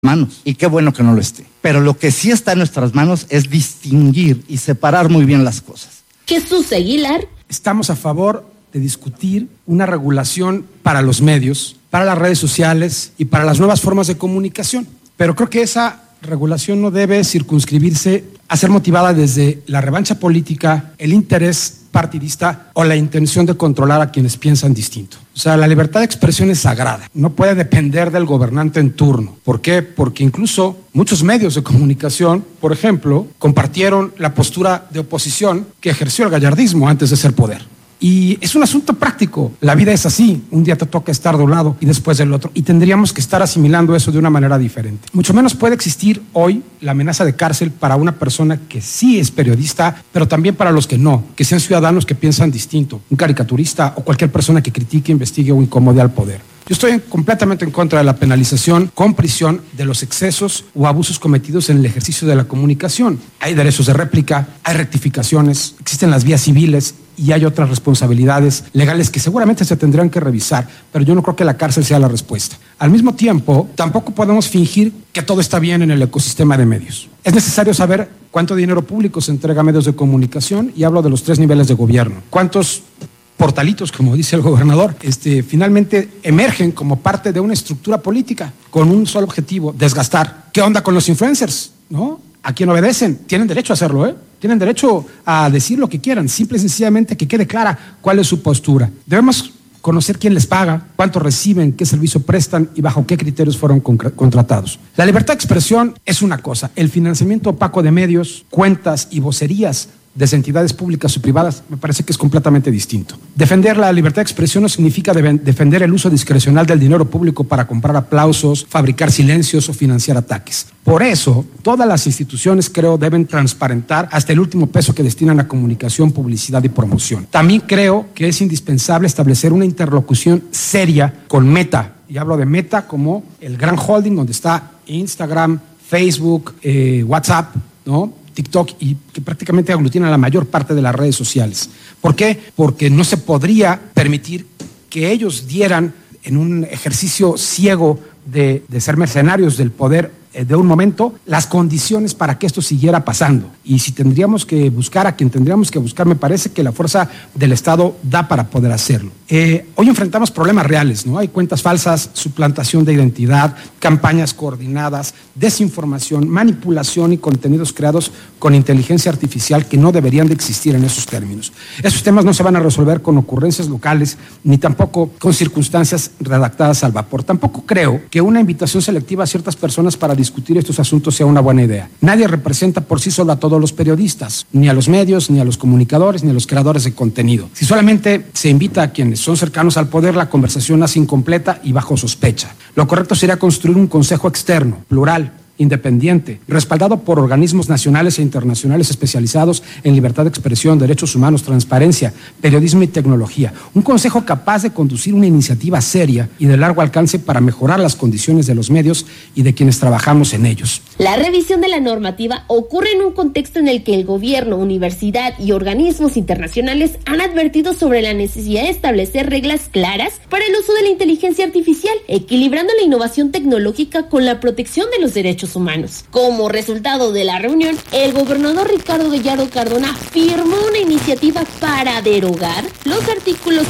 manos, y qué bueno que no lo esté. Pero lo que sí está en nuestras manos es distinguir y separar muy bien las cosas. Jesús Aguilar. Estamos a favor de discutir una regulación para los medios, para las redes sociales y para las nuevas formas de comunicación. Pero creo que esa regulación no debe circunscribirse a ser motivada desde la revancha política, el interés partidista o la intención de controlar a quienes piensan distinto. O sea, la libertad de expresión es sagrada, no puede depender del gobernante en turno. ¿Por qué? Porque incluso muchos medios de comunicación, por ejemplo, compartieron la postura de oposición que ejerció el gallardismo antes de ser poder. Y es un asunto práctico, la vida es así, un día te toca estar de un lado y después del otro, y tendríamos que estar asimilando eso de una manera diferente. Mucho menos puede existir hoy la amenaza de cárcel para una persona que sí es periodista, pero también para los que no, que sean ciudadanos que piensan distinto, un caricaturista o cualquier persona que critique, investigue o incomode al poder. Yo estoy completamente en contra de la penalización con prisión de los excesos o abusos cometidos en el ejercicio de la comunicación. Hay derechos de réplica, hay rectificaciones, existen las vías civiles y hay otras responsabilidades legales que seguramente se tendrán que revisar, pero yo no creo que la cárcel sea la respuesta. Al mismo tiempo, tampoco podemos fingir que todo está bien en el ecosistema de medios. Es necesario saber cuánto dinero público se entrega a medios de comunicación, y hablo de los 3 niveles de gobierno. ¿Cuántos portalitos, como dice el gobernador, finalmente emergen como parte de una estructura política con un solo objetivo: desgastar? ¿Qué onda con los influencers? ¿No? ¿A quién obedecen? Tienen derecho a hacerlo, ¿eh? Tienen derecho a decir lo que quieran, simple y sencillamente que quede clara cuál es su postura. Debemos conocer quién les paga, cuánto reciben, qué servicio prestan y bajo qué criterios fueron contratados. La libertad de expresión es una cosa, el financiamiento opaco de medios, cuentas y vocerías de entidades públicas o privadas me parece que es completamente distinto. Defender la libertad de expresión no significa defender el uso discrecional del dinero público para comprar aplausos, fabricar silencios o financiar ataques. Por eso, todas las instituciones, creo, deben transparentar hasta el último peso que destinan a comunicación, publicidad y promoción. También creo que es indispensable establecer una interlocución seria con Meta, y hablo de Meta como el gran holding donde está Instagram, Facebook, WhatsApp, ¿no?, TikTok, y que prácticamente aglutinan la mayor parte de las redes sociales. ¿Por qué? Porque no se podría permitir que ellos dieran, en un ejercicio ciego de ser mercenarios del poder de un momento, las condiciones para que esto siguiera pasando. Y si tendríamos que buscar a quien tendríamos que buscar, me parece que la fuerza del Estado da para poder hacerlo. Hoy enfrentamos problemas reales, ¿no? Hay cuentas falsas, suplantación de identidad, campañas coordinadas, desinformación, manipulación y contenidos creados con inteligencia artificial que no deberían de existir en esos términos. Esos temas no se van a resolver con ocurrencias locales ni tampoco con circunstancias redactadas al vapor. Tampoco creo que una invitación selectiva a ciertas personas para discutir estos asuntos sea una buena idea. Nadie representa por sí solo a todos los periodistas, ni a los medios, ni a los comunicadores, ni a los creadores de contenido. Si solamente se invita a quienes son cercanos al poder, la conversación hace incompleta y bajo sospecha. Lo correcto sería construir un consejo externo, plural, independiente, respaldado por organismos nacionales e internacionales especializados en libertad de expresión, derechos humanos, transparencia, periodismo y tecnología. Un consejo capaz de conducir una iniciativa seria y de largo alcance para mejorar las condiciones de los medios y de quienes trabajamos en ellos. La revisión de la normativa ocurre en un contexto en el que el gobierno, universidad y organismos internacionales han advertido sobre la necesidad de establecer reglas claras para el uso de la inteligencia artificial, equilibrando la innovación tecnológica con la protección de los derechos humanos. Como resultado de la reunión, el gobernador Ricardo Gallardo Cardona firmó una iniciativa para derogar los artículos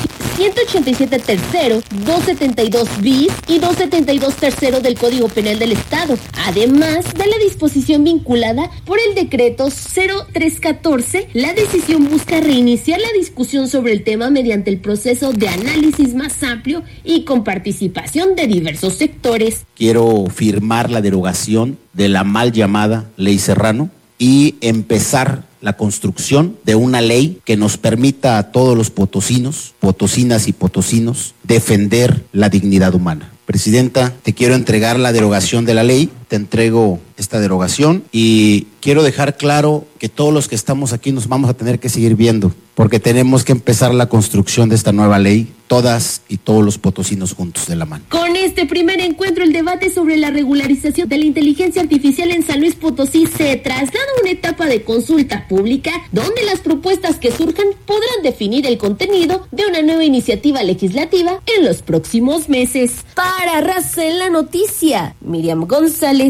187 tercero, 272 bis y 272 tercero del Código Penal del Estado, además de la disposición vinculada por el decreto 0314. La decisión busca reiniciar la discusión sobre el tema mediante el proceso de análisis más amplio y con participación de diversos sectores. Quiero firmar la derogación de la mal llamada Ley Serrano y empezar la construcción de una ley que nos permita a todos los potosinos, potosinas y potosinos defender la dignidad humana. Presidenta, te quiero entregar la derogación de la ley, te entrego esta derogación y quiero dejar claro que todos los que estamos aquí nos vamos a tener que seguir viendo, porque tenemos que empezar la construcción de esta nueva ley, todas y todos los potosinos juntos de la mano. Con este primer encuentro, el debate sobre la regularización de la inteligencia artificial en San Luis Potosí se traslada a una etapa de consulta pública, donde las propuestas que surjan podrán definir el contenido de una nueva iniciativa legislativa en los próximos meses. Para Para Raza en la Noticia, Miriam González.